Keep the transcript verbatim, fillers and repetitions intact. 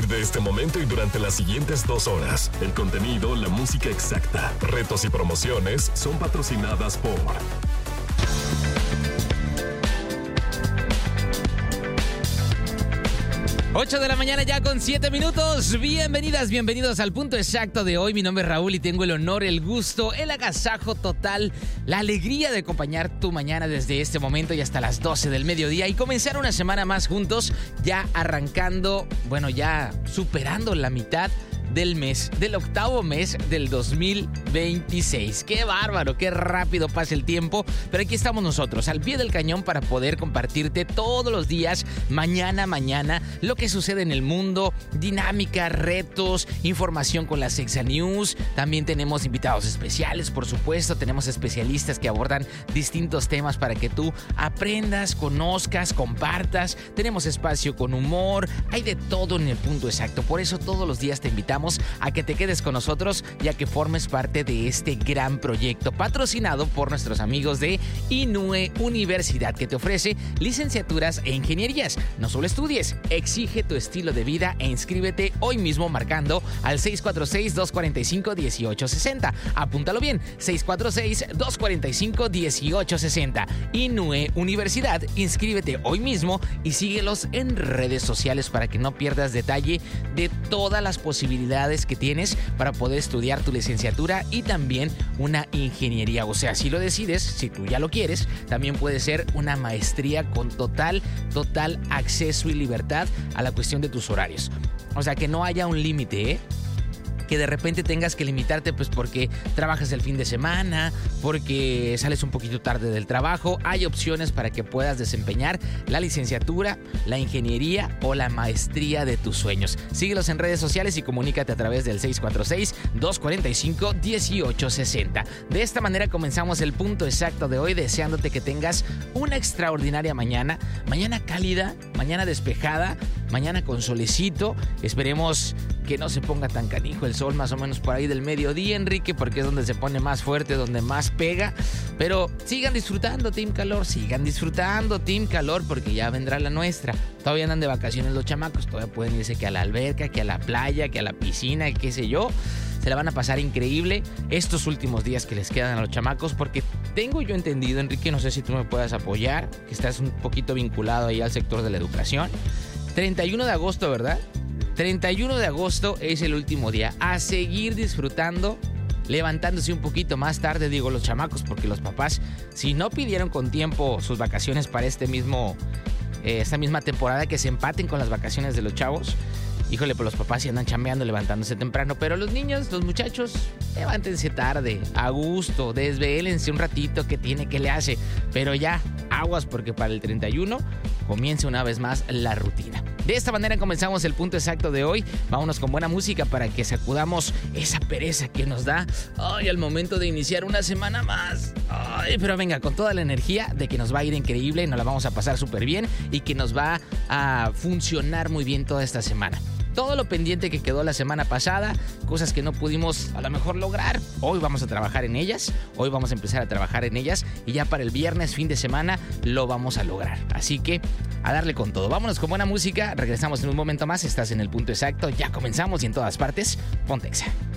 partir de este momento y durante las siguientes dos horas, el contenido, la música exacta, retos y promociones son patrocinadas por... ocho de la mañana ya con siete minutos. Bienvenidas, bienvenidos al punto exacto de hoy. Mi nombre es Raúl y tengo el honor, el gusto, el agasajo total, la alegría de acompañar tu mañana desde este momento y hasta las doce del mediodía y comenzar una semana más juntos, ya arrancando, bueno, ya superando la mitad del mes, del octavo mes del dos mil veintiséis. ¡Qué bárbaro! ¡Qué rápido pasa el tiempo! Pero aquí estamos nosotros, al pie del cañón, para poder compartirte todos los días, mañana a mañana, lo que sucede en el mundo, dinámica, retos, información con las Exa News. También tenemos invitados especiales, por supuesto. Tenemos especialistas que abordan distintos temas para que tú aprendas, conozcas, compartas. Tenemos espacio con humor. Hay de todo en el punto exacto. Por eso todos los días te invitamos a que te quedes con nosotros, ya que formes parte de este gran proyecto patrocinado por nuestros amigos de Inue Universidad, que te ofrece licenciaturas e ingenierías. No solo estudies, exige tu estilo de vida e inscríbete hoy mismo marcando al seis cuatro seis, dos cuatro cinco, uno ocho seis cero. Apúntalo bien, seis cuatro seis, dos cuatro cinco, uno ocho seis cero. Inue Universidad, inscríbete hoy mismo y síguelos en redes sociales para que no pierdas detalle de todas las posibilidades que tienes para poder estudiar tu licenciatura y también una ingeniería. O sea, si lo decides, si tú ya lo quieres, también puede ser una maestría con total, total acceso y libertad a la cuestión de tus horarios. O sea, que no haya un límite, ¿eh? Que de repente tengas que limitarte pues porque trabajas el fin de semana, porque sales un poquito tarde del trabajo. Hay opciones para que puedas desempeñar la licenciatura, la ingeniería o la maestría de tus sueños. Síguelos en redes sociales y comunícate a través del seis cuatro seis, dos cuatro cinco, uno ocho seis cero. De esta manera comenzamos el punto exacto de hoy, deseándote que tengas una extraordinaria mañana. Mañana cálida, mañana despejada, mañana con solecito. Esperemos que no se ponga tan canijo el sol, más o menos por ahí del mediodía, Enrique, porque es donde se pone más fuerte, donde más pega. Pero sigan disfrutando, Team Calor, sigan disfrutando, Team Calor, porque ya vendrá la nuestra. Todavía andan de vacaciones los chamacos, todavía pueden irse que a la alberca, que a la playa, que a la piscina, qué sé yo. Se la van a pasar increíble estos últimos días que les quedan a los chamacos, porque tengo yo entendido, Enrique, no sé si tú me puedas apoyar, que estás un poquito vinculado ahí al sector de la educación. treinta y uno de agosto, ¿verdad? treinta y uno de agosto es el último día. A seguir disfrutando, levantándose un poquito más tarde, digo los chamacos, porque los papás, si no pidieron con tiempo sus vacaciones para este mismo, eh, esta misma temporada, que se empaten con las vacaciones de los chavos. Híjole, pues los papás sí andan chambeando, levantándose temprano, pero los niños, los muchachos, levántense tarde, a gusto, desvélense un ratito, que tiene, que le hace, pero ya, aguas, porque para el treinta y uno comienza una vez más la rutina. De esta manera comenzamos el punto exacto de hoy. Vámonos con buena música para que sacudamos esa pereza que nos da ay, al momento de iniciar una semana más. Ay, pero venga, con toda la energía de que nos va a ir increíble, nos la vamos a pasar súper bien y que nos va a funcionar muy bien toda esta semana. Todo lo pendiente que quedó la semana pasada, cosas que no pudimos a lo mejor lograr, hoy vamos a trabajar en ellas, hoy vamos a empezar a trabajar en ellas y ya para el viernes, fin de semana, lo vamos a lograr. Así que a darle con todo. Vámonos con buena música, regresamos en un momento más, estás en el punto exacto, ya comenzamos y en todas partes, ponte Exa.